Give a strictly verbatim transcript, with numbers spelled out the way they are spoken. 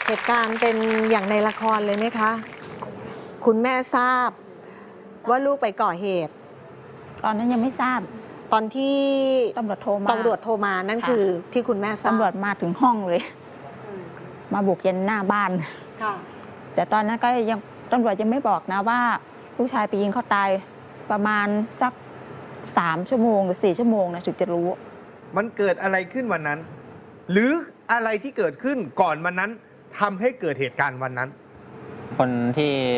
เหตุการณ์เป็นอย่างในละครเลยไหมคะ คุณแม่ทราบว่าลูกไปก่อเหตุตอนนั้นยังไม่ทราบตอนที่ตำรวจโทรมาตำรวจโทรมานั่นค่ะคือที่คุณแม่ทราบตำรวจมาถึงห้องเลย มาบุกยันหน้าบ้านค่ะแต่ตอนนั้นก็ยังตำรวจยังไม่บอกนะว่าลูกชายไปยิงเขาตายประมาณสักสามชั่วโมงหรือสี่ชั่วโมงนะถึงจะรู้มันเกิดอะไรขึ้นวันนั้น หรืออะไรที่เกิดขึ้นก่อนวันนั้นทำให้เกิดเหตุการณ์วันนั้นคนที่